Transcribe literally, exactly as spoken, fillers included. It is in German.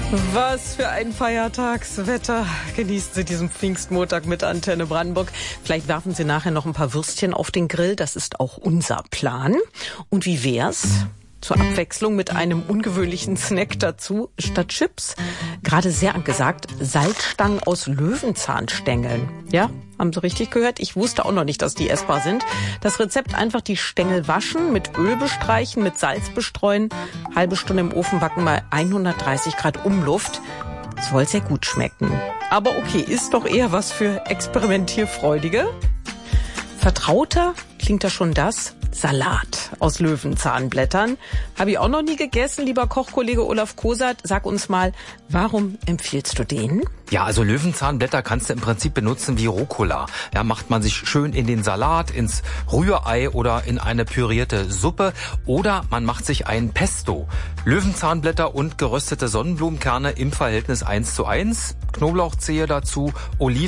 Was für ein Feiertagswetter. Genießen Sie diesen Pfingstmontag mit Antenne Brandenburg. Vielleicht werfen Sie nachher noch ein paar Würstchen auf den Grill. Das ist auch unser Plan. Und wie wär's? Zur Abwechslung mit einem ungewöhnlichen Snack dazu. Statt Chips, gerade sehr angesagt, Salzstangen aus Löwenzahnstängeln. Ja, haben Sie richtig gehört? Ich wusste auch noch nicht, dass die essbar sind. Das Rezept: einfach die Stängel waschen, mit Öl bestreichen, mit Salz bestreuen, halbe Stunde im Ofen backen bei hundertdreißig Grad Umluft. Soll sehr gut schmecken. Aber okay, ist doch eher was für Experimentierfreudige. Vertrauter klingt da schon das? Salat aus Löwenzahnblättern. Habe ich auch noch nie gegessen. Lieber Kochkollege Olaf Kosat, sag uns mal, warum empfiehlst du den? Ja, also Löwenzahnblätter kannst du im Prinzip benutzen wie Rucola. Ja, macht man sich schön in den Salat, ins Rührei oder in eine pürierte Suppe. Oder man macht sich ein Pesto. Löwenzahnblätter und geröstete Sonnenblumenkerne im Verhältnis eins zu eins. Knoblauchzehe dazu, Oliven